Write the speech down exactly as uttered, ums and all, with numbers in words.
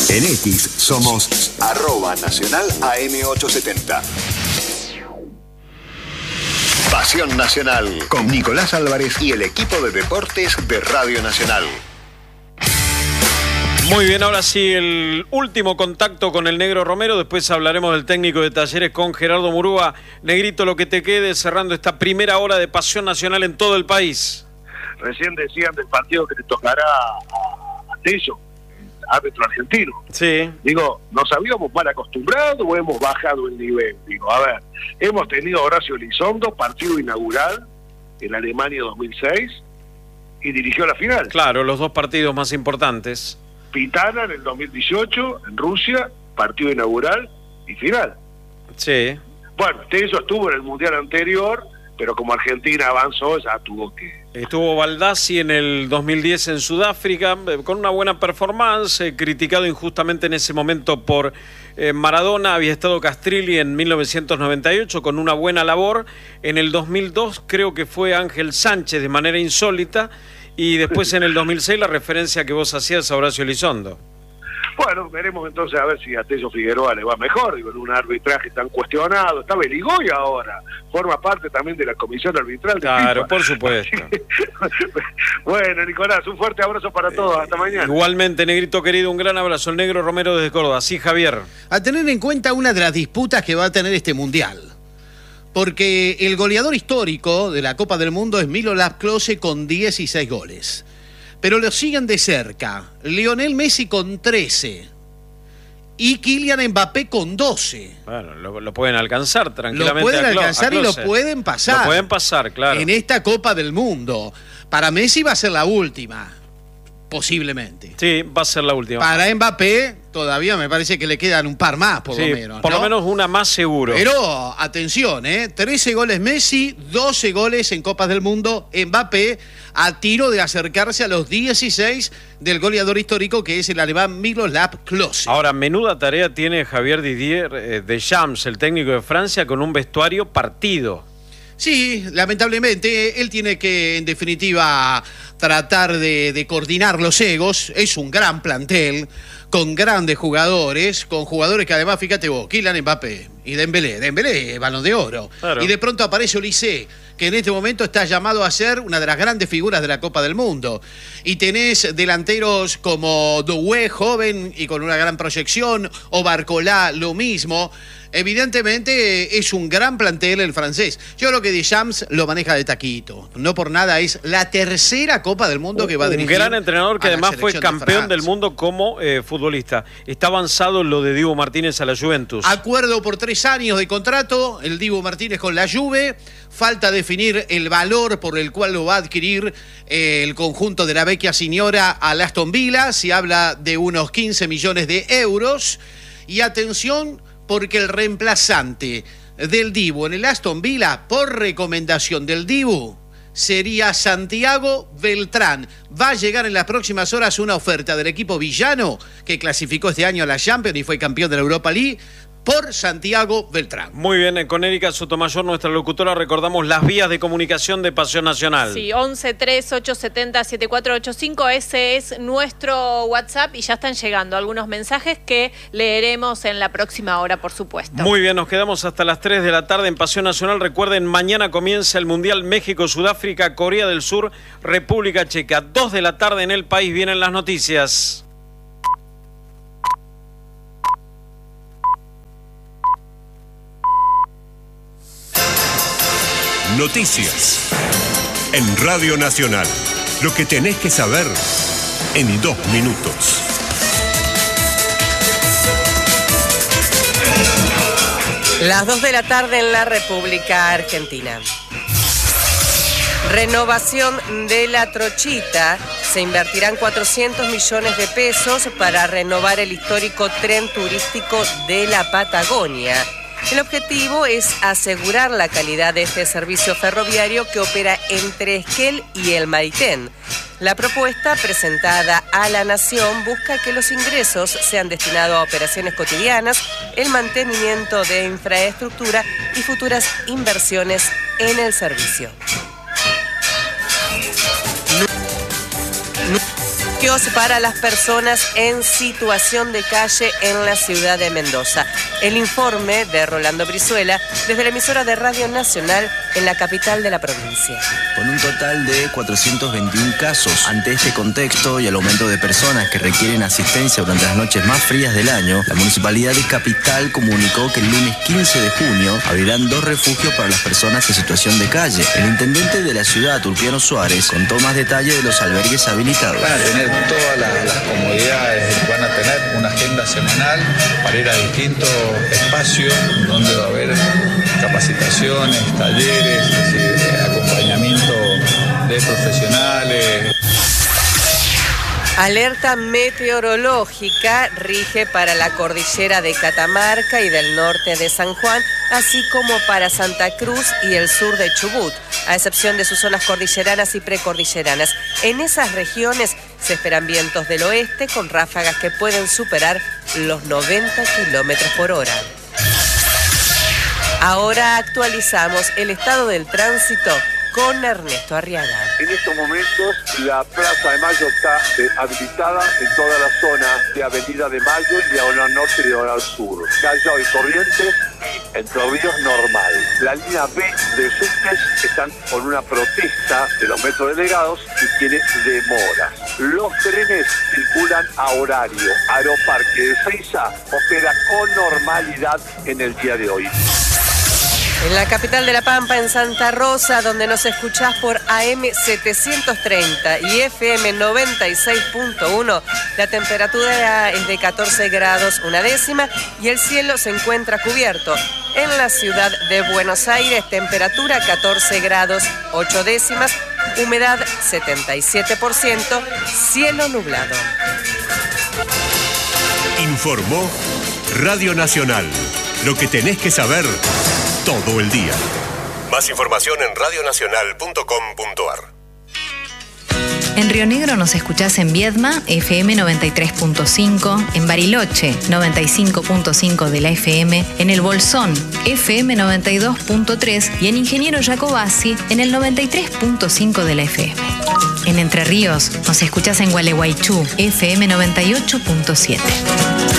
En X somos arroba nacional A M ochocientos setenta. Pasión Nacional con Nicolás Álvarez y el equipo de deportes de Radio Nacional. Muy bien, ahora sí, el último contacto con el Negro Romero. Después hablaremos del técnico de Talleres con Gerardo Murúa. Negrito, lo que te quede cerrando esta primera hora de Pasión Nacional en todo el país. Recién decían del partido que le tocará a Tello, árbitro argentino. Sí. Digo, ¿nos habíamos mal acostumbrado o hemos bajado el nivel? Digo, a ver, hemos tenido a Horacio Elizondo, partido inaugural en Alemania dos mil seis, y dirigió la final. Claro, los dos partidos más importantes. Pitana en el dos mil dieciocho, en Rusia, partido inaugural y final. Sí. Bueno, Tello estuvo en el Mundial anterior, pero como Argentina avanzó, ya tuvo que... Estuvo Baldassi en el dos mil diez en Sudáfrica, con una buena performance, eh, criticado injustamente en ese momento por eh, Maradona. Había estado Castrilli en mil novecientos noventa y ocho con una buena labor. En el dos mil dos creo que fue Ángel Sánchez de manera insólita. Y después en el dos mil seis la referencia que vos hacías a Horacio Elizondo. Bueno, veremos entonces a ver si a Tello Figueroa le va mejor, digo, en un arbitraje tan cuestionado. Está Beligoy ahora, forma parte también de la comisión arbitral de Claro, FIFA. por supuesto. Bueno, Nicolás, un fuerte abrazo para todos, hasta mañana. Igualmente, Negrito querido, un gran abrazo. El Negro Romero desde Córdoba. Sí, Javier. A tener en cuenta una de las disputas que va a tener este Mundial. Porque el goleador histórico de la Copa del Mundo es Miroslav Klose con dieciséis goles. Pero lo siguen de cerca Lionel Messi con trece y Kylian Mbappé con doce. Bueno, lo, lo pueden alcanzar tranquilamente. Lo pueden a Clo- alcanzar a y lo Klose. pueden pasar. Lo pueden pasar, claro. En esta Copa del Mundo. Para Messi va a ser la última, posiblemente. Sí, va a ser la última. Para Mbappé todavía me parece que le quedan un par más, por sí, lo menos. Por ¿no? lo menos una más seguro. Pero, atención, ¿eh? trece goles Messi, doce goles en Copas del Mundo. Mbappé a tiro de acercarse a los dieciséis del goleador histórico que es el alemán Miroslav Klose. Ahora, menuda tarea tiene Javier Didier eh, Deschamps, el técnico de Francia, con un vestuario partido. Sí, lamentablemente, él tiene que, en definitiva, tratar de, de coordinar los egos. Es un gran plantel, con grandes jugadores, con jugadores que además, fíjate vos, Kylian Mbappé y Dembélé, Dembélé, Balón de Oro. Claro. Y de pronto aparece Olise, que en este momento está llamado a ser una de las grandes figuras de la Copa del Mundo. Y tenés delanteros como Doué, joven y con una gran proyección, o Barcolá, lo mismo. Evidentemente es un gran plantel el francés. Yo creo que Deschamps lo maneja de taquito. No por nada, es la tercera Copa del Mundo que va a dirigir. Un gran entrenador que a la además fue selección de campeón del Francia. mundo como eh, futbolista. Está avanzado lo de Dibu Martínez a la Juventus. Acuerdo por tres años de contrato, el Dibu Martínez con la Juve. Falta definir el valor por el cual lo va a adquirir eh, el conjunto de la Vecchia Signora al Aston Villa. Se habla de unos quince millones de euros. Y atención, porque el reemplazante del Dibu en el Aston Villa, por recomendación del Dibu, sería Santiago Beltrán. Va a llegar en las próximas horas una oferta del equipo villano que clasificó este año a la Champions y fue campeón de la Europa League por Santiago Beltrán. Muy bien, con Erika Sotomayor, nuestra locutora, recordamos las vías de comunicación de Pasión Nacional. Sí, once tres ocho siete cero siete cuatro ocho cinco, ese es nuestro WhatsApp y ya están llegando algunos mensajes que leeremos en la próxima hora, por supuesto. Muy bien, nos quedamos hasta las tres de la tarde en Pasión Nacional. Recuerden, mañana comienza el Mundial México, Sudáfrica, Corea del Sur, República Checa. dos de la tarde en el país, vienen las noticias. Noticias en Radio Nacional. Lo que tenés que saber en dos minutos. Las dos de la tarde en la República Argentina. Renovación de la Trochita. Se invertirán cuatrocientos millones de pesos para renovar el histórico tren turístico de la Patagonia. El objetivo es asegurar la calidad de este servicio ferroviario que opera entre Esquel y el Maitén. La propuesta presentada a la Nación busca que los ingresos sean destinados a operaciones cotidianas, el mantenimiento de infraestructura y futuras inversiones en el servicio. refugios para las personas en situación de calle en la ciudad de Mendoza. El informe de Rolando Brizuela desde la emisora de Radio Nacional en la capital de la provincia. Con un total de cuatrocientos veintiún casos. Ante este contexto y el aumento de personas que requieren asistencia durante las noches más frías del año, la Municipalidad de Capital comunicó que el lunes quince de junio abrirán dos refugios para las personas en situación de calle. El intendente de la ciudad, Ulpiano Suárez, contó más detalle de los albergues habilitados. Van a tener todas las, las comodidades, van a tener una agenda semanal para ir a distintos espacios donde va a haber capacitaciones, talleres, es decir, acompañamiento de profesionales. Alerta meteorológica rige para la cordillera de Catamarca y del norte de San Juan, así como para Santa Cruz y el sur de Chubut, a excepción de sus zonas cordilleranas y precordilleranas. En esas regiones se esperan vientos del oeste con ráfagas que pueden superar los noventa kilómetros por hora. Ahora actualizamos el estado del tránsito con Ernesto Arriaga. En estos momentos la Plaza de Mayo está eh, habilitada en toda la zona de Avenida de Mayo y Diagonal Norte y Diagonal Sur. Callao y Corrientes y Entre Ríos normal. La línea B de subtes están con una protesta de los metrodelegados y tiene demoras. Los trenes circulan a horario. Aeroparque de Seiza opera con normalidad en el día de hoy. En la capital de La Pampa, en Santa Rosa, donde nos escuchás por A M setecientos treinta y F M noventa y seis punto uno, la temperatura es de catorce grados una décima y el cielo se encuentra cubierto. En la ciudad de Buenos Aires, temperatura catorce grados ocho décimas, humedad setenta y siete por ciento, cielo nublado. Informó Radio Nacional. Lo que tenés que saber todo el día. Más información en radionacional punto com punto a r. En Río Negro nos escuchás en Viedma, F M noventa y tres punto cinco, en Bariloche, noventa y cinco punto cinco de la F M, en El Bolsón, F M noventa y dos punto tres y en Ingeniero Jacobasi, en el noventa y tres punto cinco de la F M. En Entre Ríos nos escuchás en Gualeguaychú, F M noventa y ocho punto siete.